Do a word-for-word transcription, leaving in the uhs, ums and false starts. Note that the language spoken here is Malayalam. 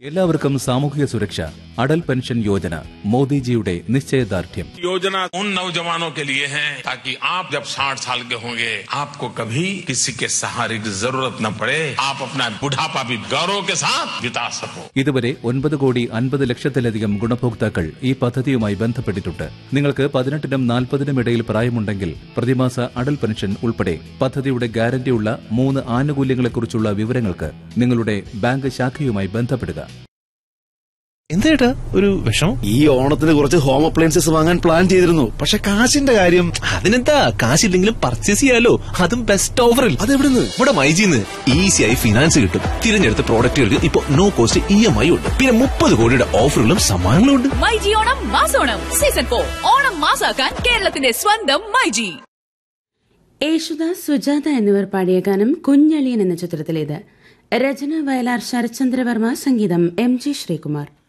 എല്ലാവർക്കും സാമൂഹിക സുരക്ഷ അടൽ പെൻഷൻ യോജന മോദിജിയുടെ നിശ്ചയദാർഢ്യം. योजना उन नौजवानों के लिए है ताकि आप जब साठ साल के होंगे आपको कभी किसी के सहारे की जरूरत न पड़े. आप अपना बुढ़ापा भी गौरव के साथ बिता सको. ഇതുവരെ ഒൻപത് കോടി അൻപത് ലക്ഷത്തിലധികം ഗുണഭോക്താക്കൾ ഈ പദ്ധതിയുമായി ബന്ധപ്പെട്ടിട്ടുണ്ട്. നിങ്ങൾക്ക് പതിനെട്ടിനും നാൽപ്പതിനും ഇടയിൽ പ്രായമുണ്ടെങ്കിൽ പ്രതിമാസ അടൽ പെൻഷൻ ഉൾപ്പെടെ പദ്ധതിയുടെ ഗ്യാരണ്ടിയുള്ള മൂന്ന് ആനുകൂല്യങ്ങളെക്കുറിച്ചുള്ള വിവരങ്ങൾക്ക് നിങ്ങളുടെ ബാങ്ക് ശാഖയുമായി ബന്ധപ്പെടുക. എന്തേട്ടാ ഒരു വിഷമം? ഈ ഓണത്തിന് കുറച്ച് ഹോം അപ്ലയൻസസ് വാങ്ങാൻ പ്ലാൻ ചെയ്തിരുന്നു, പക്ഷെ കാശിന്റെ കാര്യം. അതിനെന്താ, കാശില്ലെങ്കിലും പർച്ചേസ് ചെയ്യാലോ, അതും ബെസ്റ്റ് ഓഫറിൽ. അതെവിടുന്ന്? ഇവിടെ മൈജിന്ന് ഈസിയായി ഫിനാൻസ് കിട്ടും. തിരഞ്ഞെടുത്ത പ്രോഡക്റ്റുകൾക്ക് ഇപ്പൊ no cost E M I ഉണ്ട്. പിന്നെ മുപ്പത് കോടിയുടെ ഓഫറുകളും സമ്മാനങ്ങളും ഉണ്ട്. MyG Onam മാസോണം season four. ഓണം മാസാക്കാൻ കേരളത്തിന്റെ സ്വന്തം മൈജി. യേശുദാസ്, സുജാത എന്നിവർ പാടിയ ഗാനം കുഞ്ഞളിയൻ എന്ന ചിത്രത്തിലേത്. രചന വയലാർ ശരത്ചന്ദ്രവർമ്മ, സംഗീതം എം ജി ശ്രീകുമാർ.